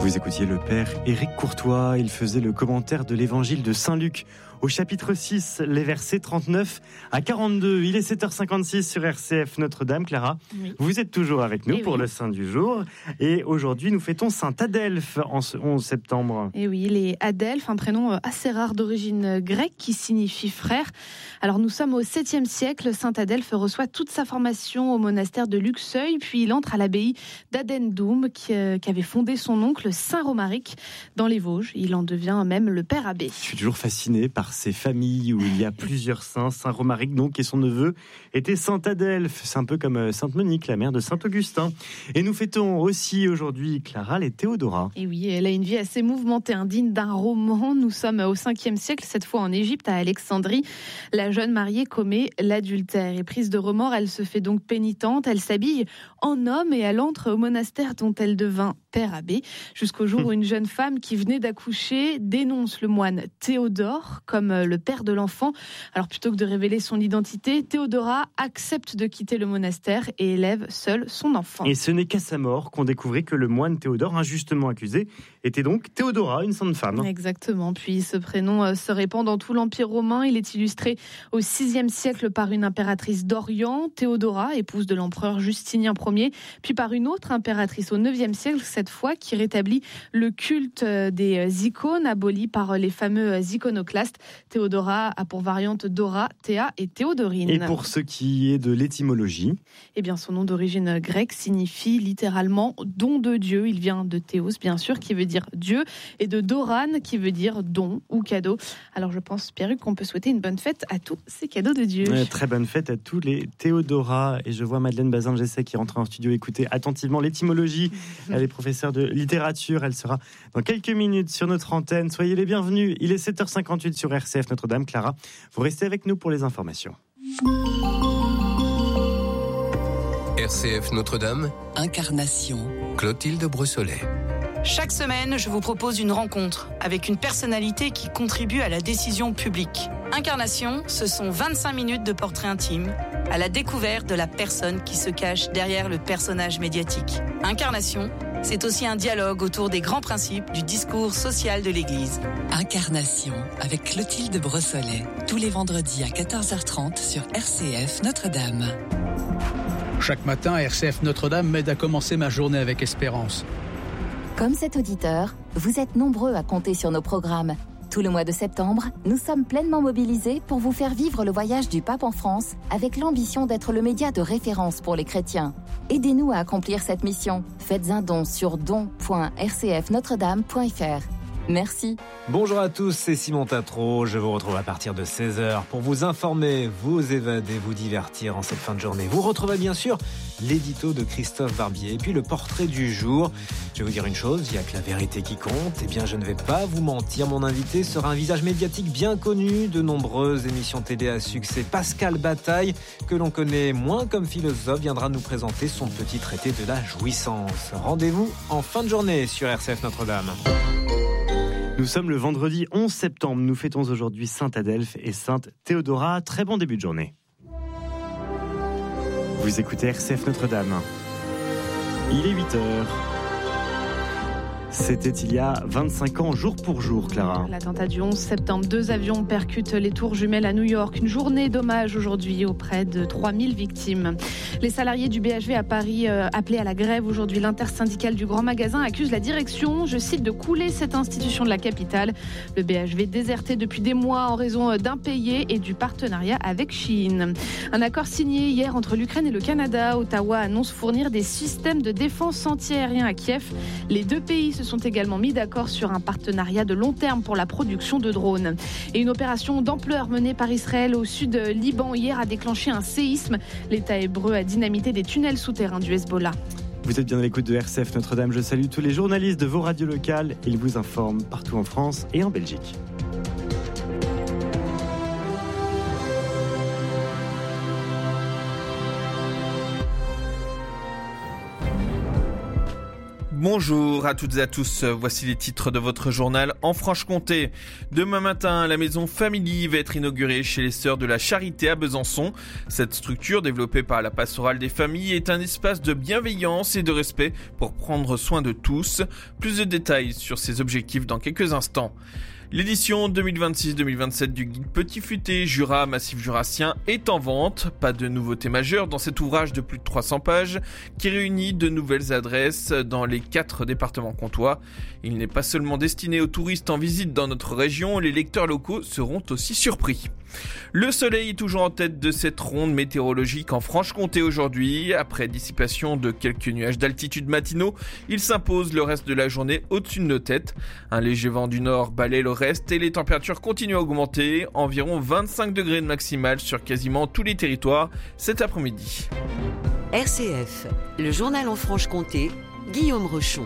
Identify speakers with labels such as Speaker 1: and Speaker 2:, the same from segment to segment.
Speaker 1: Vous écoutiez le père Éric Courtois, il faisait le commentaire de l'évangile de Saint-Luc au chapitre 6, les versets 39 à 42. Il est 7h56 sur RCF Notre-Dame. Clara, oui. Vous êtes toujours avec nous pour le Saint du jour. Et aujourd'hui, nous fêtons Saint Adelphe en ce 11 septembre.
Speaker 2: Et oui, les Adelphes, un prénom assez rare d'origine grecque qui signifie frère. Alors nous sommes au 7e siècle. Saint Adelphe reçoit toute sa formation au monastère de Luxeuil, puis il entre à l'abbaye d'Adendoum qui avait fondé son oncle Saint Romaric dans les Vosges. Il en devient même le père abbé.
Speaker 1: Je suis toujours fasciné par ces familles où il y a plusieurs saints. Saint Romaric, donc, et son neveu était Saint Adelphe. C'est un peu comme Sainte Monique, la mère de Saint Augustin. Et nous fêtons aussi aujourd'hui, Clara, les Théodora.
Speaker 2: Et oui, elle a une vie assez mouvementée, digne d'un roman. Nous sommes au 5e siècle, cette fois en Égypte, à Alexandrie. La jeune mariée commet l'adultère. Et prise de remords, elle se fait donc pénitente. Elle s'habille en homme et elle entre au monastère dont elle devint père abbé, jusqu'au jour où une jeune femme qui venait d'accoucher dénonce le moine Théodore comme le père de l'enfant. Alors plutôt que de révéler son identité, Théodora accepte de quitter le monastère et élève seule son enfant.
Speaker 1: Et ce n'est qu'à sa mort qu'on découvrait que le moine Théodore, injustement accusé, était donc Théodora, une sainte femme.
Speaker 2: Exactement. Puis ce prénom se répand dans tout l'Empire romain. Il est illustré au 6e siècle par une impératrice d'Orient, Théodora, épouse de l'empereur Justinien Ier, puis par une autre impératrice au 9e siècle, cette fois, qui rétablit le culte des icônes abolis par les fameux iconoclastes. Théodora a pour variante Dora, Théa et Théodorine.
Speaker 1: Et pour ce qui est de l'étymologie,
Speaker 2: eh bien, son nom d'origine grecque signifie littéralement don de Dieu. Il vient de Théos, bien sûr, qui veut dire Dieu, et de Doran, qui veut dire don ou cadeau. Alors, je pense, Pierruc, qu'on peut souhaiter une bonne fête à tous ces cadeaux de Dieu.
Speaker 1: Très bonne fête à tous les Théodora. Et je vois Madeleine Bazin-Gessé qui rentre en studio écouter attentivement l'étymologie. Elle est professeure de littérature. Elle sera dans quelques minutes sur notre antenne. Soyez les bienvenus. Il est 7h58 sur RCF Notre-Dame. Clara, vous restez avec nous pour les informations.
Speaker 3: RCF Notre-Dame,
Speaker 4: Incarnation,
Speaker 3: Clotilde Brossolet.
Speaker 5: Chaque semaine, je vous propose une rencontre avec une personnalité qui contribue à la décision publique. Incarnation, ce sont 25 minutes de portrait intime, à la découverte de la personne qui se cache derrière le personnage médiatique. Incarnation, c'est aussi un dialogue autour des grands principes du discours social de l'Église.
Speaker 4: Incarnation, avec Clotilde Brossolet, tous les vendredis à 14h30 sur RCF Notre-Dame.
Speaker 6: Chaque matin, RCF Notre-Dame m'aide à commencer ma journée avec espérance.
Speaker 7: Comme cet auditeur, vous êtes nombreux à compter sur nos programmes. Tout le mois de septembre, nous sommes pleinement mobilisés pour vous faire vivre le voyage du pape en France avec l'ambition d'être le média de référence pour les chrétiens. Aidez-nous à accomplir cette mission. Faites un don sur don.rcfnotredame.fr. Merci.
Speaker 8: Bonjour à tous, c'est Simon Tatro. Je vous retrouve à partir de 16h pour vous informer, vous évader, vous divertir en cette fin de journée. Vous retrouvez bien sûr l'édito de Christophe Barbier et puis le portrait du jour. Je vais vous dire une chose, il n'y a que la vérité qui compte. Eh bien, je ne vais pas vous mentir, mon invité sera un visage médiatique bien connu de nombreuses émissions télé à succès. Pascal Bataille, que l'on connaît moins comme philosophe, viendra nous présenter son petit traité de la jouissance. Rendez-vous en fin de journée sur RCF Notre-Dame.
Speaker 1: Nous sommes le vendredi 11 septembre. Nous fêtons aujourd'hui Saint Adelphe et Sainte Théodora. Très bon début de journée. Vous écoutez RCF Notre-Dame. Il est 8h. C'était il y a 25 ans, jour pour jour, Clara.
Speaker 2: L'attentat du 11 septembre, 2 avions percutent les tours jumelles à New York. Une journée d'hommage aujourd'hui auprès de 3000 victimes. Les salariés du BHV à Paris appelés à la grève aujourd'hui. L'intersyndicale du Grand Magasin accuse la direction, je cite, de couler cette institution de la capitale. Le BHV déserté depuis des mois en raison d'impayés et du partenariat avec Chine. Un accord signé hier entre l'Ukraine et le Canada. Ottawa annonce fournir des systèmes de défense anti-aérien à Kiev. Les deux pays se sont également mis d'accord sur un partenariat de long terme pour la production de drones. Et une opération d'ampleur menée par Israël au sud Liban hier a déclenché un séisme. L'État hébreu a dynamité des tunnels souterrains du Hezbollah.
Speaker 1: Vous êtes bien à l'écoute de RCF Notre-Dame. Je salue tous les journalistes de vos radios locales. Ils vous informent partout en France et en Belgique.
Speaker 9: Bonjour à toutes et à tous, voici les titres de votre journal en Franche-Comté. Demain matin, la maison Family va être inaugurée chez les Sœurs de la Charité à Besançon. Cette structure, développée par la pastorale des familles, est un espace de bienveillance et de respect pour prendre soin de tous. Plus de détails sur ces objectifs dans quelques instants. L'édition 2026-2027 du guide Petit Futé Jura Massif Jurassien est en vente. Pas de nouveauté majeure dans cet ouvrage de plus de 300 pages qui réunit de nouvelles adresses dans les 4 départements comtois. Il n'est pas seulement destiné aux touristes en visite dans notre région, les lecteurs locaux seront aussi surpris. Le soleil est toujours en tête de cette ronde météorologique en Franche-Comté aujourd'hui. Après dissipation de quelques nuages d'altitude matinaux, il s'impose le reste de la journée au-dessus de nos têtes. Un léger vent du nord balaie le reste et les températures continuent à augmenter. Environ 25 degrés de maximale sur quasiment tous les territoires cet après-midi.
Speaker 10: RCF, le journal en Franche-Comté, Guillaume Rochon.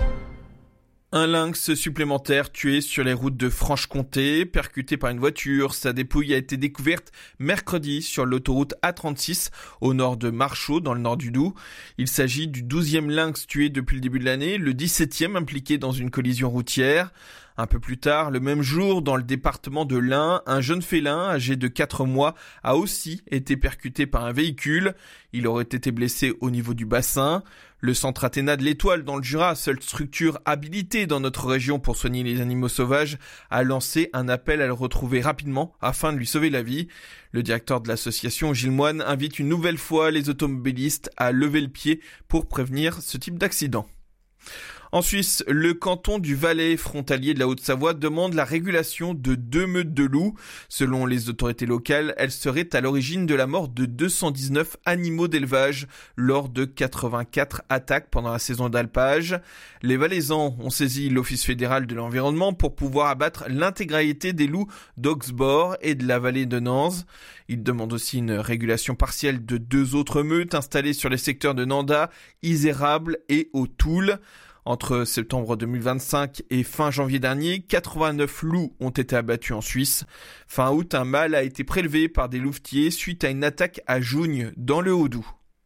Speaker 9: Un lynx supplémentaire tué sur les routes de Franche-Comté, percuté par une voiture. Sa dépouille a été découverte mercredi sur l'autoroute A36 au nord de Marchaux, dans le nord du Doubs. Il s'agit du 12e lynx tué depuis le début de l'année, le 17e impliqué dans une collision routière. Un peu plus tard, le même jour, dans le département de l'Ain, un jeune félin âgé de 4 mois a aussi été percuté par un véhicule. Il aurait été blessé au niveau du bassin. Le centre Athéna de l'Étoile dans le Jura, seule structure habilitée dans notre région pour soigner les animaux sauvages, a lancé un appel à le retrouver rapidement afin de lui sauver la vie. Le directeur de l'association, Gilles Moine, invite une nouvelle fois les automobilistes à lever le pied pour prévenir ce type d'accident. En Suisse, le canton du Valais, frontalier de la Haute-Savoie, demande la régulation de 2 meutes de loups. Selon les autorités locales, elles seraient à l'origine de la mort de 219 animaux d'élevage lors de 84 attaques pendant la saison d'alpage. Les Valaisans ont saisi l'Office fédéral de l'environnement pour pouvoir abattre l'intégralité des loups d'Augsbourg et de la vallée de Nanze. Ils demandent aussi une régulation partielle de 2 autres meutes installées sur les secteurs de Nanda, Isérable et Autoul. Entre septembre 2025 et fin janvier dernier, 89 loups ont été abattus en Suisse. Fin août, un mâle a été prélevé par des louvetiers suite à une attaque à Jougnes, dans le Haut-Doubs.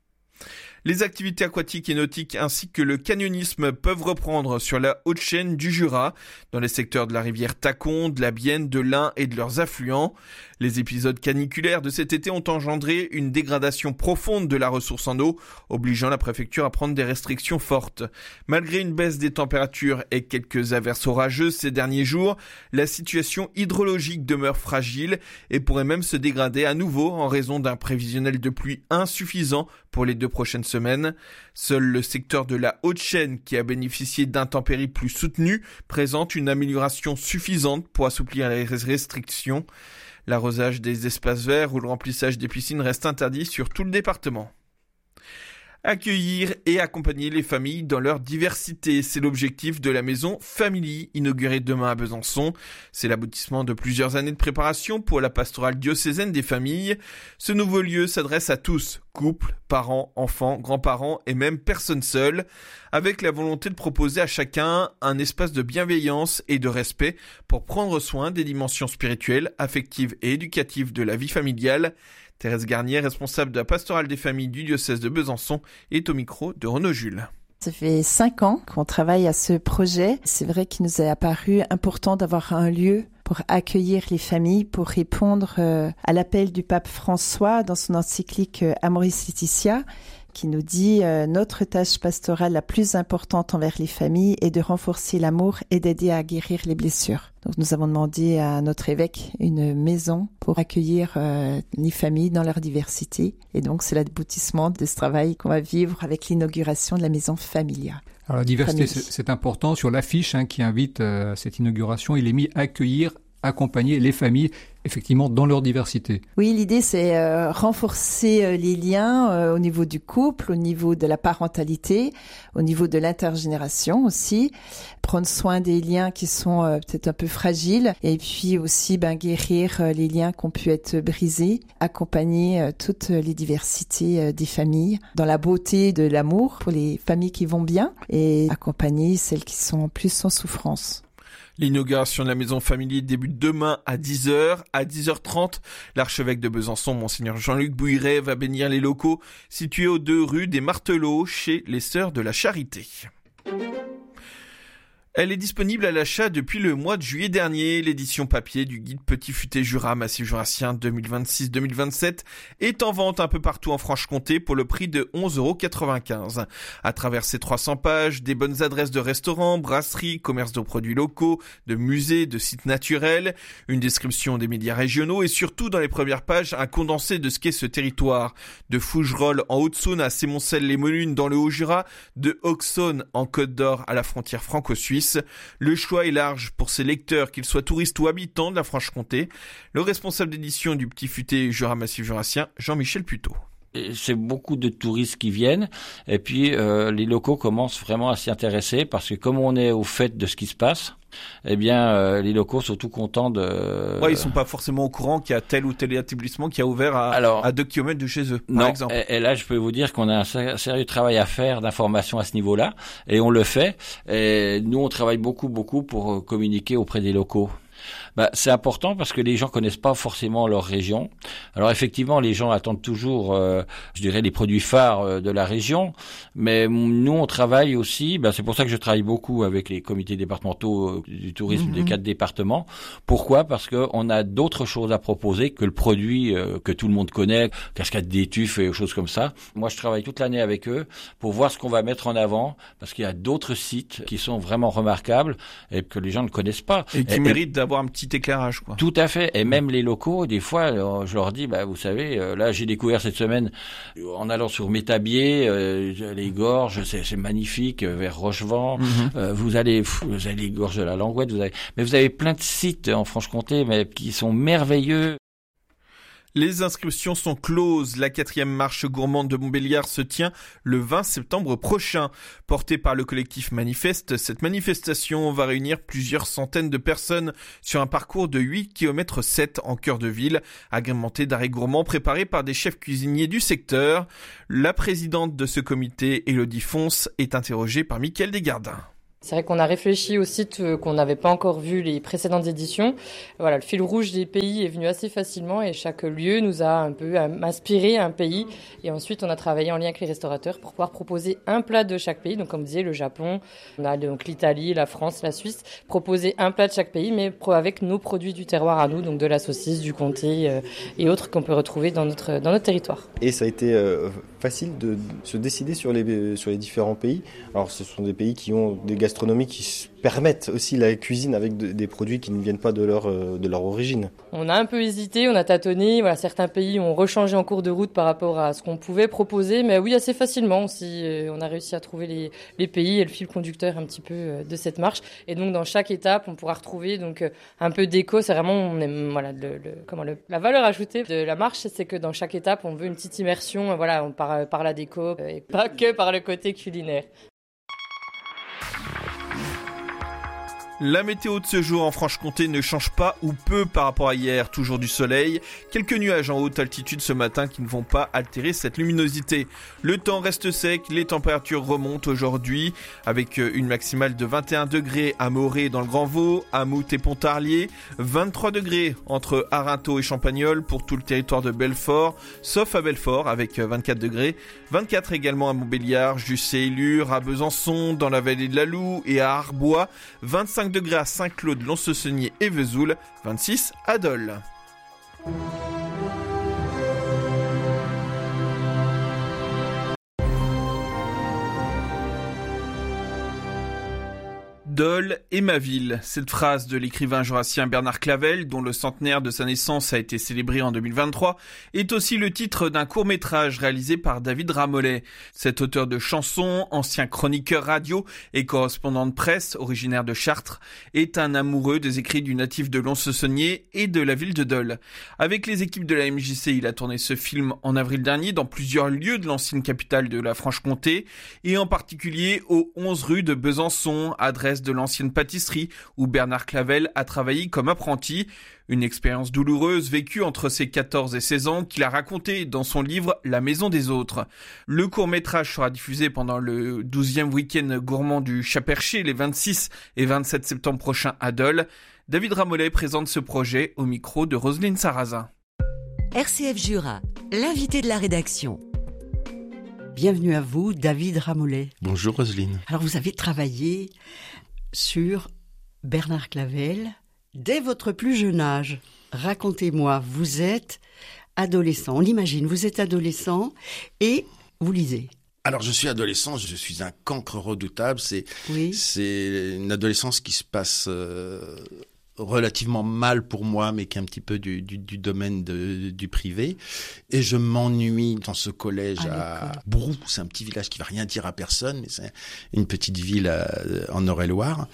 Speaker 9: Les activités aquatiques et nautiques ainsi que le canyonisme peuvent reprendre sur la haute chaîne du Jura, dans les secteurs de la rivière Tacon, de la Bienne, de l'Ain et de leurs affluents. Les épisodes caniculaires de cet été ont engendré une dégradation profonde de la ressource en eau, obligeant la préfecture à prendre des restrictions fortes. Malgré une baisse des températures et quelques averses orageuses ces derniers jours, la situation hydrologique demeure fragile et pourrait même se dégrader à nouveau en raison d'un prévisionnel de pluie insuffisant pour les 2 prochaines semaines. Seul le secteur de la haute chaîne, qui a bénéficié d'intempéries plus soutenues, présente une amélioration suffisante pour assouplir les restrictions. L'arrosage des espaces verts ou le remplissage des piscines reste interdit sur tout le département. Accueillir et accompagner les familles dans leur diversité, c'est l'objectif de la maison Family, inaugurée demain à Besançon. C'est l'aboutissement de plusieurs années de préparation pour la pastorale diocésaine des familles. Ce nouveau lieu s'adresse à tous, couples, parents, enfants, grands-parents et même personnes seules, avec la volonté de proposer à chacun un espace de bienveillance et de respect pour prendre soin des dimensions spirituelles, affectives et éducatives de la vie familiale. Thérèse Garnier, responsable de la pastorale des familles du diocèse de Besançon, est au micro de Renaud Jules.
Speaker 11: Ça fait 5 ans qu'on travaille à ce projet. C'est vrai qu'il nous est apparu important d'avoir un lieu pour accueillir les familles, pour répondre à l'appel du pape François dans son encyclique Amoris Laetitia, qui nous dit notre tâche pastorale la plus importante envers les familles est de renforcer l'amour et d'aider à guérir les blessures. Donc nous avons demandé à notre évêque une maison pour accueillir les familles dans leur diversité. Et donc c'est l'aboutissement de ce travail qu'on va vivre avec l'inauguration de la maison Familia.
Speaker 12: Alors la diversité, c'est important. Sur l'affiche qui invite à cette inauguration, il est mis accueillir, accompagner les familles, effectivement, dans leur diversité.
Speaker 11: Oui, l'idée, c'est renforcer les liens au niveau du couple, au niveau de la parentalité, au niveau de l'intergénération aussi, prendre soin des liens qui sont peut-être un peu fragiles, et puis aussi guérir les liens qui ont pu être brisés, accompagner toutes les diversités des familles, dans la beauté de l'amour pour les familles qui vont bien, et accompagner celles qui sont plus en souffrance.
Speaker 9: L'inauguration de la maison Family débute demain à 10h. À 10h30, l'archevêque de Besançon, Monseigneur Jean-Luc Bouilleret, va bénir les locaux situés aux 2 rues des Martelots chez les Sœurs de la Charité. Elle est disponible à l'achat depuis le mois de juillet dernier. L'édition papier du guide Petit Futé Jura Massif Jurassien 2026-2027 est en vente un peu partout en Franche-Comté pour le prix de 11,95 €. À travers ces 300 pages, des bonnes adresses de restaurants, brasseries, commerces de produits locaux, de musées, de sites naturels, une description des médias régionaux et surtout dans les premières pages, un condensé de ce qu'est ce territoire. De Fougerolles en Haute-Saône à Sémoncel-les-Molunes dans le Haut-Jura, de Auxonne en Côte-d'Or à la frontière franco-suisse. Le choix est large pour ses lecteurs, qu'ils soient touristes ou habitants de la Franche-Comté. Le responsable d'édition du Petit Futé Jura Massif Jurassien, Jean-Michel Puteaux.
Speaker 13: C'est beaucoup de touristes qui viennent et puis les locaux commencent vraiment à s'y intéresser parce que comme on est au fait de ce qui se passe, eh bien les locaux sont tout contents de...
Speaker 9: Ouais, ils sont pas forcément au courant qu'il y a tel ou tel établissement qui a ouvert à 2 km de chez eux, par exemple.
Speaker 13: Et là, je peux vous dire qu'on a un sérieux travail à faire d'information à ce niveau-là et on le fait. Et nous, on travaille beaucoup pour communiquer auprès des locaux. C'est important parce que les gens connaissent pas forcément leur région. Alors effectivement, les gens attendent toujours, je dirais, les produits phares de la région. Mais nous, on travaille aussi. C'est pour ça que je travaille beaucoup avec les comités départementaux du tourisme des 4 départements. Pourquoi ? Parce que on a d'autres choses à proposer que le produit que tout le monde connaît, cascade des Tuffes et choses comme ça. Moi, je travaille toute l'année avec eux pour voir ce qu'on va mettre en avant parce qu'il y a d'autres sites qui sont vraiment remarquables et que les gens ne connaissent pas.
Speaker 9: Et qui méritent d'avoir un petit éclairage, quoi.
Speaker 13: Tout à fait. Et même les locaux, des fois, je leur dis, vous savez, là, j'ai découvert cette semaine, en allant sur Métabier, les gorges, c'est magnifique, vers Rochevent. Vous avez les gorges de la Langouette, vous avez plein de sites en Franche-Comté, mais qui sont merveilleux.
Speaker 9: Les inscriptions sont closes. La 4e marche gourmande de Montbéliard se tient le 20 septembre prochain. Portée par le collectif Manifeste, cette manifestation va réunir plusieurs centaines de personnes sur un parcours de 8 km 7 en cœur de ville, agrémenté d'arrêts gourmands préparés par des chefs cuisiniers du secteur. La présidente de ce comité, Élodie Fonce, est interrogée par Mickaël Desgardins.
Speaker 14: C'est vrai qu'on a réfléchi au site qu'on n'avait pas encore vu les précédentes éditions. Voilà, le fil rouge des pays est venu assez facilement et chaque lieu nous a un peu inspiré un pays. Et ensuite, on a travaillé en lien avec les restaurateurs pour pouvoir proposer un plat de chaque pays. Donc, comme vous disiez, le Japon, on a donc l'Italie, la France, la Suisse. Proposer un plat de chaque pays, mais avec nos produits du terroir à nous, donc de la saucisse, du comté et autres qu'on peut retrouver dans notre territoire.
Speaker 15: Et ça a été facile de se décider sur les différents pays. Alors, ce sont des pays qui ont des gastronomies qui permettent aussi la cuisine avec des produits qui ne viennent pas de leur origine.
Speaker 14: On a un peu hésité, on a tâtonné. Voilà, certains pays ont rechangé en cours de route par rapport à ce qu'on pouvait proposer, mais oui, assez facilement aussi. On a réussi à trouver les pays et le fil conducteur un petit peu de cette marche. Et donc, dans chaque étape, on pourra retrouver donc un peu d'éco. C'est vraiment, la valeur ajoutée de la marche, c'est que dans chaque étape, on veut une petite immersion. Voilà, par la déco et pas que par le côté culinaire.
Speaker 9: La météo de ce jour en Franche-Comté ne change pas ou peu par rapport à hier. Toujours du soleil, quelques nuages en haute altitude ce matin qui ne vont pas altérer cette luminosité. Le temps reste sec, les températures remontent aujourd'hui avec une maximale de 21 degrés à Morée dans le Grand Vaud, à Mout et Pontarlier, 23 degrés entre Arinthod et Champagnole pour tout le territoire de Belfort, sauf à Belfort avec 24 degrés, 24 également à Montbéliard, Jussey et Lure, à Besançon, dans la vallée de la Loue et à Arbois, 25 degrés à Saint-Claude, Lons-le-Saunier et Vesoul, 26 à Dole. Dole est ma ville. Cette phrase de l'écrivain jurassien Bernard Clavel, dont le centenaire de sa naissance a été célébré en 2023, est aussi le titre d'un court-métrage réalisé par David Ramollet. Cet auteur de chansons, ancien chroniqueur radio et correspondant de presse, originaire de Chartres, est un amoureux des écrits du natif de Lons-le-Saunier et de la ville de Dole. Avec les équipes de la MJC, il a tourné ce film en avril dernier dans plusieurs lieux de l'ancienne capitale de la Franche-Comté et en particulier aux 11 rue de Besançon, adresse de l'ancienne pâtisserie où Bernard Clavel a travaillé comme apprenti. Une expérience douloureuse vécue entre ses 14 et 16 ans qu'il a racontée dans son livre La Maison des Autres. Le court-métrage sera diffusé pendant le 12e week-end gourmand du Chat-Perché les 26 et 27 septembre prochains à Dole. David Ramollet présente ce projet au micro de Roselyne Sarrazin.
Speaker 10: RCF Jura, l'invité de la rédaction.
Speaker 16: Bienvenue à vous, David Ramollet.
Speaker 17: Bonjour Roselyne.
Speaker 16: Alors vous avez travaillé sur Bernard Clavel dès votre plus jeune âge. Racontez-moi, vous êtes adolescent, on l'imagine, vous êtes adolescent et vous lisez.
Speaker 17: Alors je suis adolescent, je suis un cancre redoutable, c'est une adolescence qui se passe relativement mal pour moi, mais qui est un petit peu du domaine du privé. Et je m'ennuie dans ce collège à Brou. C'est un petit village qui va rien dire à personne, mais c'est une petite ville en Eure-et-Loire.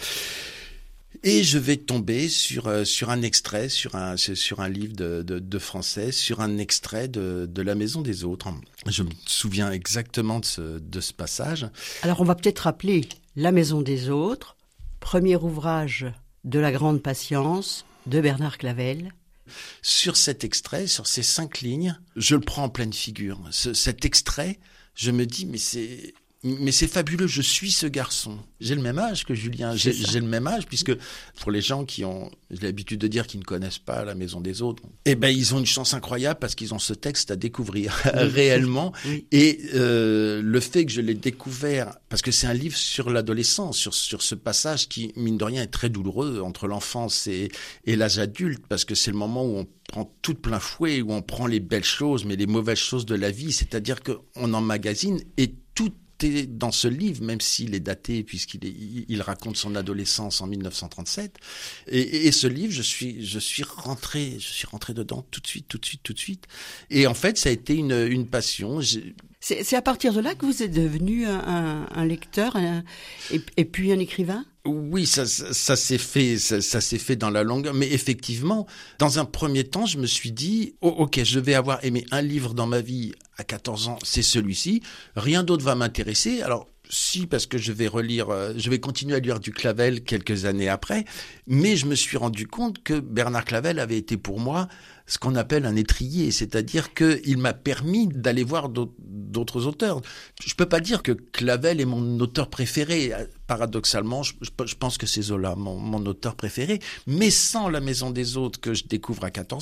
Speaker 17: Et je vais tomber sur un extrait, sur un livre de français, sur un extrait de La Maison des Autres. Je me souviens exactement de ce passage.
Speaker 16: Alors on va peut-être rappeler La Maison des Autres, premier ouvrage de La Grande Patience de Bernard Clavel.
Speaker 17: Sur cet extrait, sur ces 5 lignes, je le prends en pleine figure. Cet extrait, je me dis, mais c'est fabuleux, je suis ce garçon. J'ai le même âge que Julien, j'ai le même âge, puisque pour les gens qui ont, j'ai l'habitude de dire, qui ne connaissent pas La Maison des Autres, ils ont une chance incroyable parce qu'ils ont ce texte à découvrir réellement. Oui. Et le fait que je l'ai découvert, parce que c'est un livre sur l'adolescence, sur ce passage qui, mine de rien, est très douloureux entre l'enfance et l'âge adulte, parce que c'est le moment où on prend tout de plein fouet, où on prend les belles choses, mais les mauvaises choses de la vie, c'est-à-dire qu'on emmagasine et tout dans ce livre, même s'il est daté puisqu'il raconte son adolescence en 1937. Et ce livre, je suis rentré dedans tout de suite. Et en fait, ça a été une passion.
Speaker 16: C'est à partir de là que vous êtes devenu un lecteur et puis un écrivain ?
Speaker 17: Oui, ça s'est fait dans la longueur, mais effectivement, dans un premier temps, je me suis dit, ok, je vais avoir aimé un livre dans ma vie à 14 ans, c'est celui-ci, rien d'autre va m'intéresser. Alors, si, parce que je vais continuer à lire du Clavel quelques années après, mais je me suis rendu compte que Bernard Clavel avait été pour moi ce qu'on appelle un étrier, c'est-à-dire qu'il m'a permis d'aller voir d'autres auteurs. Je peux pas dire que Clavel est mon auteur préféré. Paradoxalement, je pense que c'est Zola, mon auteur préféré, mais sans La Maison des Autres que je découvre à 14 ans,